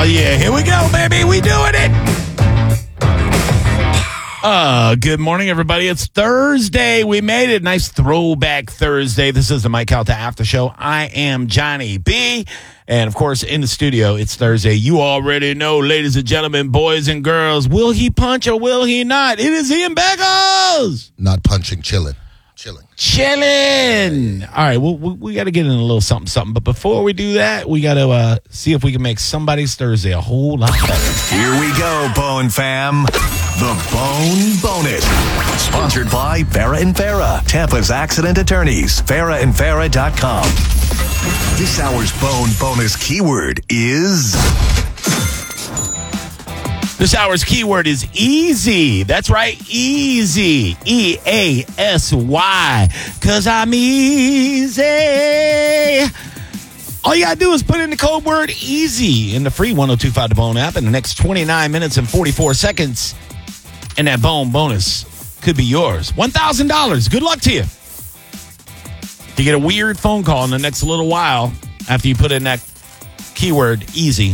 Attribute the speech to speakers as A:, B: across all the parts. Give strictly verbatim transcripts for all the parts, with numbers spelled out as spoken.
A: yeah. Here we go, baby. We doing it. Uh, good morning, everybody. It's Thursday. We made it. Nice throwback Thursday. This is the Mike Calta After Show. I am Johnny B. And, of course, in the studio, it's Thursday. You already know, ladies and gentlemen, boys and girls, will he punch or will he not? It is Ian Beckles.
B: Not punching, chilling. Chilling.
A: Chilling. All right, well, we, we got to get in a little something, something. But before we do that, we got to uh, see if we can make somebody's Thursday a whole lot better.
C: Here we go, Bone Fam. The Bone Bonus. Sponsored by Farah and Farah, Tampa's accident attorneys. Farah and Farah dot com. This hour's Bone Bonus keyword is...
A: This hour's keyword is easy. That's right, easy. E A S Y. Because I'm easy. All you got to do is put in the code word easy in the free one oh two five The Bone app in the next twenty-nine minutes and forty-four seconds. And that Bone bonus could be yours. one thousand dollars. Good luck to you. You get a weird phone call in the next little while after you put in that keyword easy.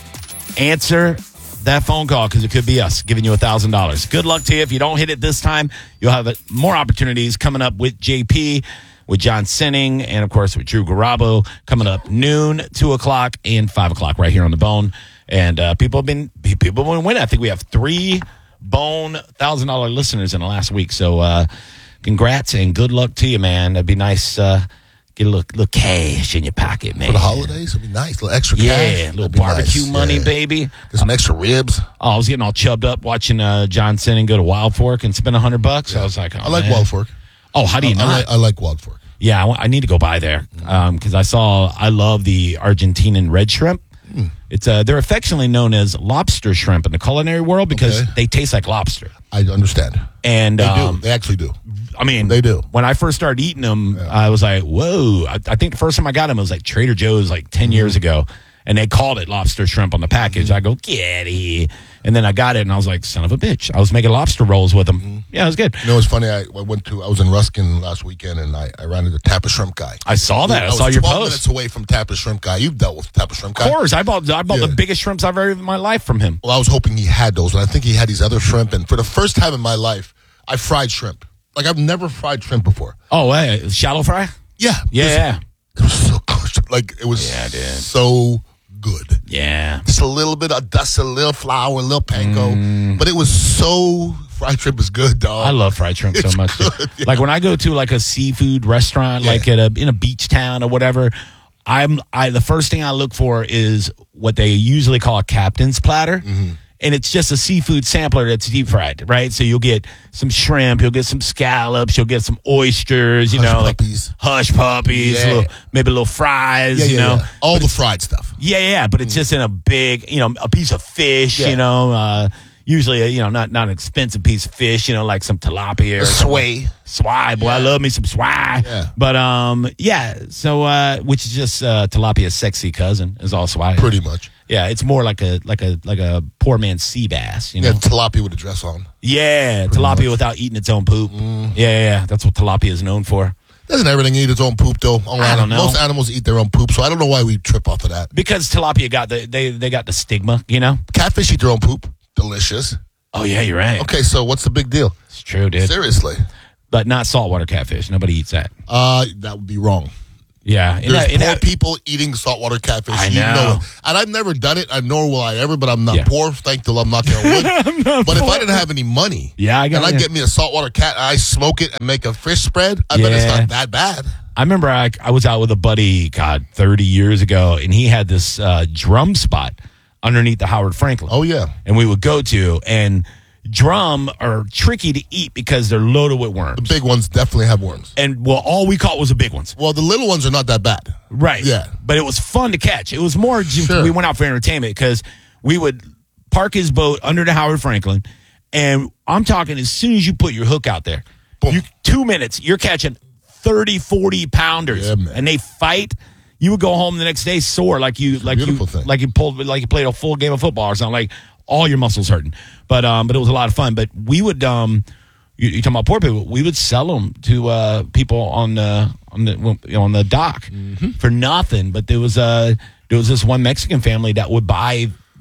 A: Answer that phone call because it could be us giving you one thousand dollars. Good luck to you. If you don't hit it this time, you'll have more opportunities coming up with J P, with John Sinning, and, of course, with Drew Garabo coming up noon, two o'clock, and five o'clock right here on The Bone. And uh, people have been people have been winning. I think we have three Bone one thousand dollars listeners in the last week. So uh, congrats and good luck to you, man. That'd be nice. Uh, get a little, little cash in your pocket, man.
B: For the holidays, it'd be nice. A little extra
A: yeah,
B: cash.
A: Yeah, a little barbecue
B: nice.
A: money,
B: yeah.
A: baby.
B: Get some extra ribs.
A: Oh, I was getting all chubbed up watching uh, John Sinning go to Wild Fork and spend a hundred bucks. Yeah. I was like, oh,
B: I like
A: man.
B: Wild Fork.
A: Oh, how do you
B: I,
A: not?
B: I like, I like Wild Fork.
A: Yeah, I, w- I need to go by there because um, I saw. I love the Argentinian red shrimp. Mm. It's uh, they're affectionately known as lobster shrimp in the culinary world because okay. they taste like lobster.
B: I understand.
A: And
B: they
A: um,
B: do. They actually do.
A: I mean,
B: they do.
A: When I first started eating them, yeah. I was like, "Whoa!" I, I think the first time I got them, it was like Trader Joe's, like ten mm. years ago, and they called it lobster shrimp on the package. Mm. I go, "Get it!" And then I got it, and I was like, "Son of a bitch!" I was making lobster rolls with them. Mm. Yeah, it was good.
B: You know, it's funny. I, I went to. I was in Ruskin last weekend, and I, I ran into Tappa Shrimp Guy.
A: I saw that. I, I saw
B: was
A: your
B: twelve
A: post.
B: Minutes away from Tappa Shrimp Guy. You've dealt with Tappa Shrimp Guy.
A: Of course, I bought. I bought yeah. the biggest shrimps I've ever in my life from him.
B: Well, I was hoping he had those, and I think he had these other shrimp. And for the first time in my life, I fried shrimp. Like I've never fried shrimp before.
A: Oh, hey, shallow fry?
B: Yeah,
A: yeah.
B: It was, it was so good. Like it was yeah, so good.
A: Yeah,
B: just a little bit of dust, a little flour, a little panko, mm. but it was so. Fried shrimp is good, dog.
A: I love fried shrimp
B: it's
A: so much.
B: Good, yeah.
A: Like when I go to like a seafood restaurant,
B: yeah.
A: like at a in a beach town or whatever, I'm I the first thing I look for is what they usually call a captain's platter. Mm-hmm. And it's just a seafood sampler that's deep fried, right? So you'll get some shrimp, you'll get some scallops, you'll get some oysters, you
B: hush
A: know,
B: puppies.
A: like hush puppies,
B: yeah.
A: little, maybe a little fries,
B: yeah, yeah,
A: you know.
B: Yeah. All
A: but
B: the fried stuff.
A: Yeah, yeah, but it's mm. just in a big, you know, a piece of fish, yeah. you know, uh, usually, a, you know, not, not an expensive piece of fish, you know, like some tilapia or
B: sway.
A: Swai, boy, yeah. I love me some swai.
B: Yeah.
A: But, um, yeah, so, uh, which is just uh, tilapia's sexy cousin is all swai.
B: Pretty much.
A: Yeah, it's more like a like a like a poor man's sea bass, you know.
B: Yeah, tilapia with a dress on.
A: Yeah,
B: Pretty
A: tilapia
B: much.
A: without eating its own poop.
B: Mm.
A: Yeah, yeah, that's what tilapia is known for.
B: Doesn't everything eat its own poop though?
A: I don't know.
B: Most animals eat their own poop, so I don't know why we trip off of that.
A: Because tilapia got the they they got the stigma, you know.
B: Catfish eat their own poop. Delicious.
A: Oh yeah, you're right.
B: Okay, so what's the big deal?
A: It's true, dude.
B: Seriously.
A: But not saltwater catfish. Nobody eats that.
B: Uh, that would be wrong.
A: Yeah.
B: There's
A: that,
B: poor
A: that,
B: people eating saltwater catfish.
A: I know.
B: You know it. And I've never done it, and nor will I ever, but I'm not
A: yeah.
B: poor. Thank the Lord, I'm not going to wood. But poor. If I didn't have any money,
A: yeah, I got
B: and I
A: yeah.
B: get me a saltwater cat, and I smoke it and make a fish spread, I
A: yeah.
B: bet it's not that bad.
A: I remember I, I was out with a buddy, God, thirty years ago, and he had this uh, drum spot underneath the Howard Franklin.
B: Oh, yeah.
A: And we would go to, and drum are tricky to eat because they're loaded with worms.
B: The big ones definitely have worms.
A: And, well, all we caught was the big ones.
B: Well, the little ones are not that bad.
A: Right.
B: Yeah.
A: But it was fun to catch. It was more,
B: Sure.
A: we went out for entertainment because we would park his boat under the Howard Franklin, and I'm talking as soon as you put your hook out there, you, two minutes, you're catching thirty, forty pounders,
B: yeah,
A: and they fight. You would go home the next day sore, like you, like you,
B: thing.
A: like you pulled, like you played a full game of football or something. Like all your muscles hurting, but um, but it was a lot of fun. But we would um, you, you talking about poor people? We would sell them to uh people on the on the you know, on the dock
B: mm-hmm.
A: for nothing. But there was uh there was this one Mexican family that would buy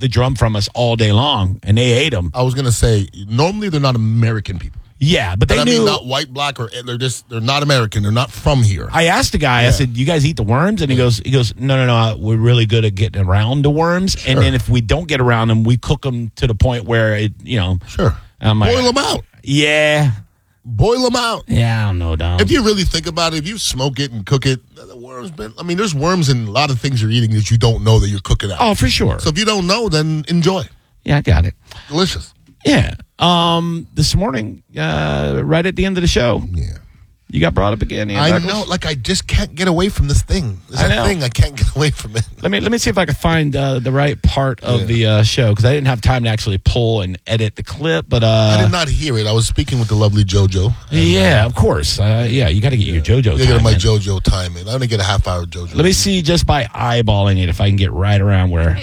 A: the drum from us all day long, and they ate them.
B: I was gonna say normally they're not American people.
A: Yeah, but they
B: And I
A: knew.
B: mean, not white, black, or they're just they're not American. They're not from here.
A: I asked the guy. I
B: Yeah.
A: said, "You guys eat the worms?" And he goes, "He goes, no, no, no. We're really good at getting around the worms, and then if we don't get around them, we cook them to the point where it, you know."
B: Sure.
A: I'm like,
B: Boil them out.
A: Yeah,
B: Boil them out.
A: yeah. I don't know, Dom.
B: If you really think about it, if you smoke it and cook it, the worms. Been, I mean, there's worms in a lot of things you're eating that you don't know that you're cooking out.
A: Oh, for sure.
B: So if you don't know, then enjoy.
A: Yeah, I got it.
B: Delicious.
A: Yeah. Um, this morning, uh, right at the end of the show,
B: Yeah.
A: you got brought up again. Ian
B: I
A: Beckles.
B: know. Like I just can't get away from this thing. There's
A: I
B: that
A: know.
B: thing I can't get away from it.
A: Let me let me see if I can find uh, the right part of
B: Yeah.
A: the uh, show because I didn't have time to actually pull and edit the clip. But
B: I
A: uh,
B: did not hear it. I was speaking with the lovely JoJo.
A: yeah, of course. Uh, yeah, you got to get your JoJo.
B: You get
A: time
B: my
A: in.
B: JoJo time in. I only get a half hour JoJo.
A: Let me see just by eyeballing it if I can get right around where.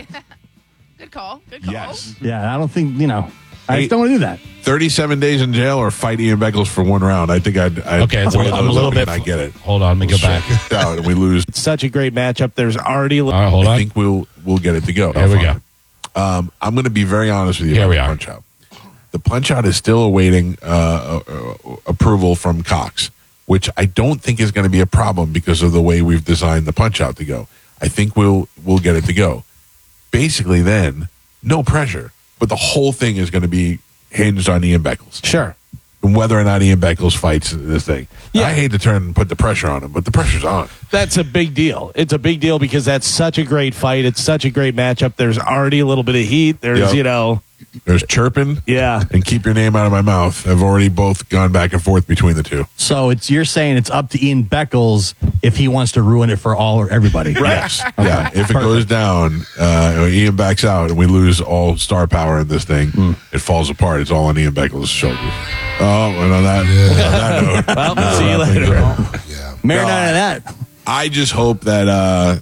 D: Good call. Good call.
E: Yes.
F: Yeah, I don't think, you know, I
E: Hey.
F: just don't want to do that.
E: thirty-seven days in jail or fight Ian Beckles for one round. I think I'd. I'd
A: Okay, it's a,
E: weigh
A: I'm a
E: those
A: little
E: up
A: bit.
E: and I get it.
A: Hold on, let me go back.
E: Out and we lose.
F: Such a great matchup. There's already.
A: All right, hold
E: I
A: on.
E: think we'll we'll get it to go.
A: Here we
E: Fine. Um, I'm going to be very honest with you.
A: Here
E: about
A: we
E: the
A: are.
E: Punch out. The punch out is still awaiting uh, uh, uh, approval from Cox, which I don't think is going to be a problem because of the way we've designed the punch out to go. I think we'll we'll get it to go. Basically, then no pressure, but the whole thing is going to be hinged on Ian Beckles.
F: Sure.
E: And whether or not Ian Beckles fights this thing.
F: Yeah.
E: I hate to turn and put the pressure on him, but the pressure's on.
F: That's a big deal. It's a big deal because that's such a great fight. It's such a great matchup. There's already a little bit of heat. There's,
E: Yep.
F: you know,
E: There's chirping
F: yeah.
E: and keep your name out of my mouth. Have already both gone back and forth between the two.
F: So it's you're saying it's up to Ian Beckles if he wants to ruin it for all or everybody.
E: Yes. Yeah. If it goes down, uh, Ian backs out and we lose all star power in this thing, it falls apart. It's all on Ian Beckles' shoulders. Oh, and on that, on that note,
F: Well, see you
E: I think
F: later.
E: so.
B: Yeah.
F: Marinate of that.
E: I just hope that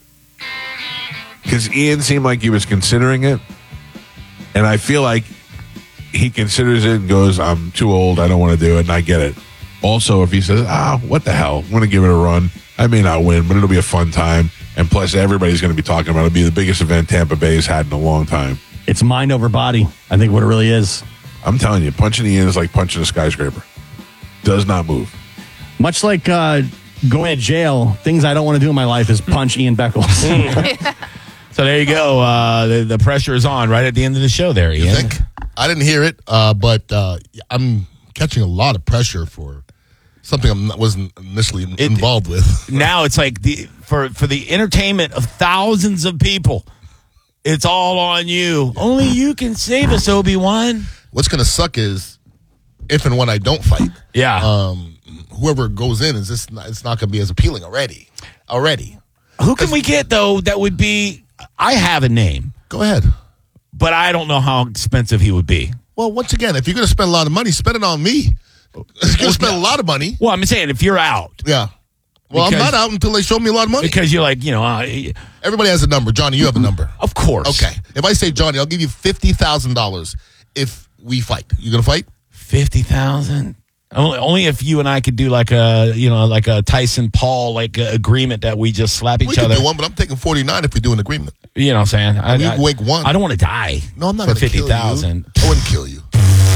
E: because Ian seemed like he was considering it, and I feel like he considers it and goes, "I'm too old. I don't want to do it," and I get it. Also, if he says, "Ah, what the hell? I'm going to give it a run. I may not win, but it'll be a fun time." And plus, everybody's going to be talking about it. It'll be the biggest event Tampa Bay has had in a long time.
F: It's mind over body. I think what it really is.
E: I'm telling you, punching Ian is like punching a skyscraper. Does not move.
F: Much like uh, going to jail, things I don't want to do in my life is punch Ian Beckles.
A: So there you go. Uh, the, the pressure is on right at the end of the show there, Ian.
B: You think? I didn't hear it, uh, but uh, I'm catching a lot of pressure for something I wasn't initially involved with.
A: Now it's like the for for the entertainment of thousands of people. It's all on you. Only you can save us, Obi-Wan.
B: What's going to suck is if and when I don't fight,
A: Yeah.
B: um, whoever goes in is just not, it's not going to be as appealing already. Already.
A: Who can we get though that would be I have a name,
B: Go ahead.
A: but I don't know how expensive he would be.
B: Well, once again, if you're going to spend a lot of money, spend it on me. You're going to spend a lot of money.
A: Well, I'm saying if you're out
B: Yeah. Well,
A: Because-
B: I'm not out until they show me a lot of money.
A: because you're like, you know, uh,
B: Everybody has a number. Johnny, you have a number.
A: of course.
B: Okay. If I say, Johnny, I'll give you fifty thousand dollars if we fight. You going to fight?
A: fifty thousand. Only, only if you and I could do like a, you know, like a Tyson Paul like uh, agreement that we just slap each
B: We can
A: other.
B: do one, but I'm taking forty-nine if we do an agreement.
A: You know what I'm saying? I,
B: We
A: I,
B: wake one.
A: I don't want to die.
B: No, I'm not
A: for
B: going to
A: fifty
B: kill
A: thousand
B: you. I wouldn't kill you.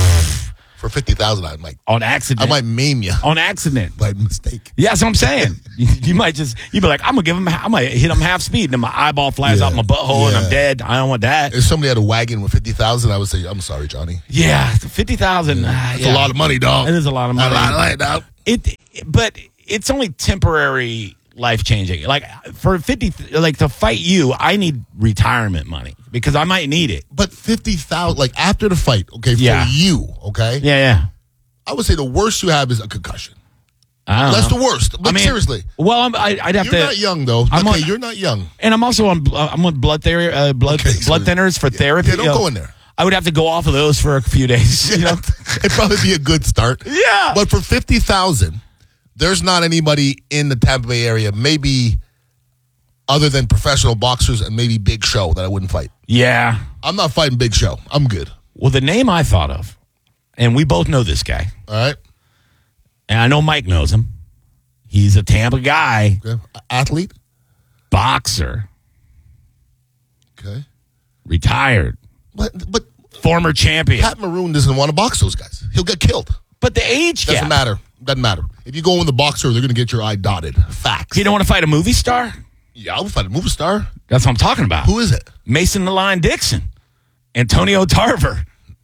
B: For fifty thousand dollars, I might,
A: on accident.
B: I might maim you
A: on accident.
B: by mistake.
A: Yeah, that's what I'm saying. you, you might just you'd be like, I'm gonna give him, I might hit him half speed, and then my eyeball flies
B: Yeah.
A: out my butthole, and I'm
B: Yeah.
A: dead. I don't want that.
B: If somebody had a wagon with fifty thousand, I would say, I'm sorry, Johnny.
A: Yeah, fifty thousand.
B: It's a lot of money, dog.
A: It is a lot of money.
B: A lot of money, dog.
A: It, but it's only temporary, life changing. Like for fifty, like to fight you, I need retirement money because I might need it.
B: But fifty thousand, like after the fight, okay, for
A: Yeah.
B: you, okay?
A: Yeah, yeah.
B: I would say the worst you have is a concussion.
A: I don't
B: That's
A: know.
B: the worst. But
A: I mean,
B: seriously,
A: Well, I'm, I, I'd have
B: you're
A: to.
B: not young, though.
A: I'm
B: okay,
A: on-
B: you're not young.
A: And I'm also on. uh, I'm on blood ther- uh, blood
B: Okay, so-
A: blood thinners for
B: Yeah,
A: therapy.
B: yeah, don't
A: you know.
B: go in there.
A: I would have to go off of those for a few days. You know.
B: It'd probably be a good start.
A: Yeah.
B: But for fifty thousand, there's not anybody in the Tampa Bay area, maybe other than professional boxers and maybe Big Show, that I wouldn't fight.
A: Yeah.
B: I'm not fighting Big Show. I'm good.
A: Well, the name I thought of, and we both know this guy,
B: All right?
A: and I know Mike knows him. He's a Tampa guy,
B: Okay. Athlete?
A: boxer,
B: Okay.
A: retired.
B: But, but
A: Former champion.
B: Pat Maroon doesn't want to box those guys. He'll get killed.
A: But the age
B: Doesn't
A: gap.
B: matter. Doesn't matter. If you go in the boxer, they're going to get your eye dotted. Facts.
A: You don't want to fight a movie star?
B: Yeah, I would fight a movie star.
A: That's what I'm talking about.
B: Who is it?
A: Mason the Lion Dixon. Antonio Tarver.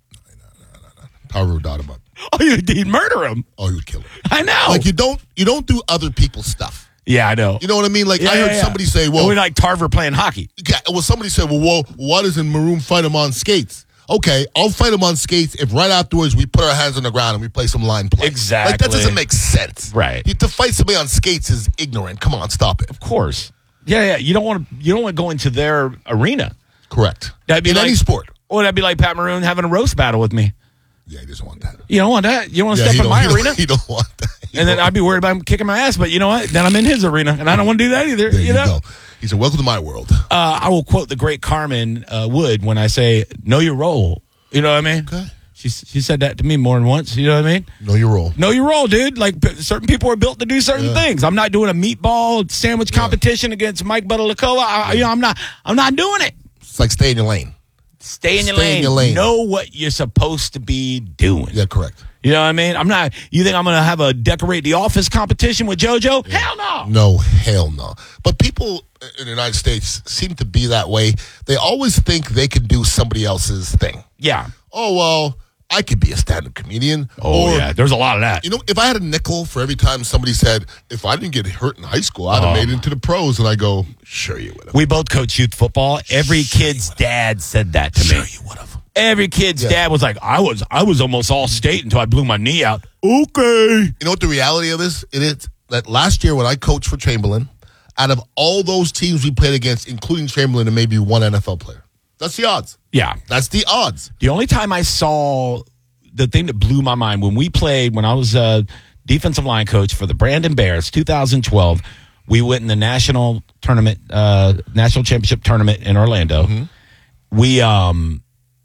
B: Tarver would dot him up.
A: Oh, you'd, he'd murder him.
B: Oh, he would kill him.
A: I know.
B: Like you don't you don't do other people's stuff.
A: yeah, I know.
B: You know what I mean? Like
A: Yeah,
B: I heard
A: yeah, yeah.
B: somebody say,
A: We're
B: "Well,
A: like Tarver playing hockey.
B: yeah, well, somebody said, well, well, why doesn't Maroon fight him on skates?" Okay, I'll fight him on skates if right afterwards we put our hands on the ground and we play some line play.
A: Exactly.
B: Like that doesn't make sense.
A: Right.
B: You, to fight somebody on skates is ignorant. Come on, stop it.
A: Of course. Yeah, yeah. You don't want to. You don't want to go into their arena.
B: Correct.
A: That'd be
B: in
A: like,
B: any sport.
A: Or that'd be like Pat Maroon having a roast battle with me.
B: Yeah, he doesn't want that.
A: You don't want that. You don't want to
B: Yeah, he
A: step in
B: don't-
A: my
B: he don't-
A: arena.
B: He don't want that. He
A: And then
B: don't-
A: I'd be worried about him kicking my ass. But you know what? Then I'm in his arena, and I don't want to do that either.
B: There
A: you
B: you
A: know.
B: go. He said, "Welcome to my world."
A: Uh, I will quote the great Carmen uh, Wood when I say, "Know your role." You know what I mean?
B: Okay.
A: She she said that to me more than once. You know what I mean?
B: Know your role.
A: Know your role, dude. Like p- certain people are built to do certain
B: Yeah.
A: things. I'm not doing a meatball sandwich competition against Mike Buttalakoa. I, you know, I'm not. I'm not doing it.
B: It's like stay in your lane.
A: Stay in your,
B: Stay in
A: lane.
B: your lane.
A: Know what you're supposed to be doing.
B: Yeah, correct.
A: You know what I mean? I'm not. You think I'm going to have a decorate the office competition with JoJo? Hell no.
B: No, hell no. But people in the United States seem to be that way. They always think they can do somebody else's thing.
A: Yeah.
B: Oh, well, I could be a stand-up comedian.
A: Oh
B: or,
A: yeah. There's a lot of that.
B: You know, if I had a nickel for every time somebody said, if I didn't get hurt in high school, I'd have made it into the pros. And I go, sure you would have.
A: We both coach youth football. Every kid's dad said that to
B: Sure
A: me.
B: you would have.
A: Every kid's
B: Yeah.
A: dad was like, I was I was almost all state until I blew my knee out. Okay.
B: You know what the reality of this? It is that last year when I coached for Chamberlain, out of all those teams we played against, including Chamberlain and maybe one N F L player. That's the odds.
A: Yeah.
B: That's the odds.
A: The only time I saw the thing that blew my mind when we played, when I was a defensive line coach for the Brandon Bears, two thousand twelve, we went in the national tournament, uh, national championship tournament in Orlando.
B: Mm-hmm.
A: We um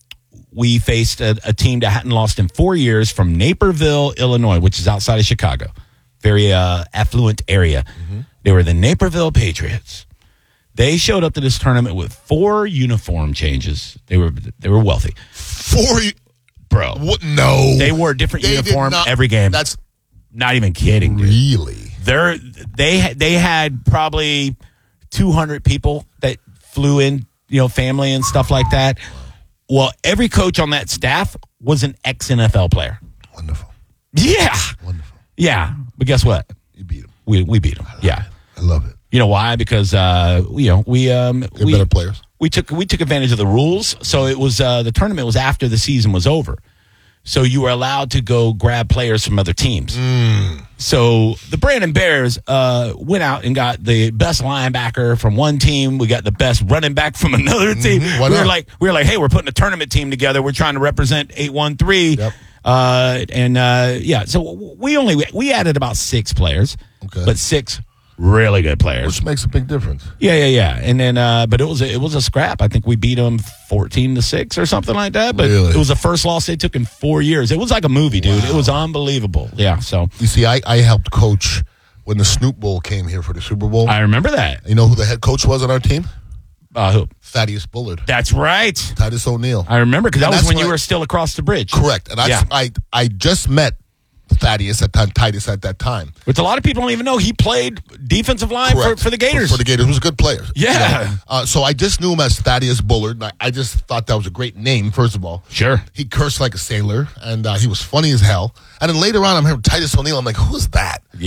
A: we faced a, a team that hadn't lost in four years from Naperville, Illinois, which is outside of Chicago, very uh, affluent area.
B: Mm-hmm.
A: They were the Naperville Patriots. They showed up to this tournament with four uniform changes. They were they were wealthy,
B: Four.
A: bro.
B: What? No.
A: They wore a different
B: They did
A: uniform
B: not-
A: every game.
B: That's
A: Not even kidding, dude.
B: really.
A: They're, they they had probably two hundred people that flew in, you know, family and stuff like that. Well, every coach on that staff was an ex-N F L player.
B: Wonderful.
A: Yeah.
B: Wonderful.
A: Yeah. But guess what?
B: You beat them.
A: We we beat them. Yeah.
B: I love it.
A: You know why? Because uh, you know we um
B: They're
A: we,
B: better players.
A: we took we took advantage of the rules. So it was uh, the tournament was after the season was over. So you were allowed to go grab players from other teams.
B: Mm.
A: So the Brandon Bears uh, went out and got the best linebacker from one team. We got the best running back from another team.
B: Why
A: We were
B: not?
A: like, we were like, hey, we're putting a tournament team together. We're trying to represent eight one three.
B: Yep.
A: Uh, and uh, yeah, so we only we added about six players,
B: Okay.
A: but six really good players.
B: Which makes a big difference.
A: Yeah, yeah, yeah. And then, uh, but it was a, it was a scrap. I think we beat them fourteen to six or something like that. But
B: Really?
A: it was the first loss they took in four years. It was like a movie, dude. It was unbelievable. Yeah. So
B: You see, I, I helped coach when the Snoop Bowl came here for the Super Bowl.
A: I remember that.
B: You know who the head coach was on our team?
A: Uh, who?
B: Thaddeus Bullard.
A: That's right.
B: Titus O'Neil.
A: I remember because that
B: And
A: was
B: that's
A: when
B: what
A: you
B: I-
A: were still across the bridge.
B: Correct. And I,
A: Yeah.
B: I I just met Thaddeus at time, Titus at that time.
A: Which a lot of people don't even know he played defensive line for,
B: Correct.
A: for the Gators.
B: For, for the Gators. He was a good player.
A: Yeah.
B: You know? Uh, so I just knew him as Thaddeus Bullard. And I, I just thought that was a great name, first of all.
A: Sure.
B: He cursed like a sailor, and uh, he was funny as hell. And then later on, I'm hearing Titus O'Neil. I'm like, who is that?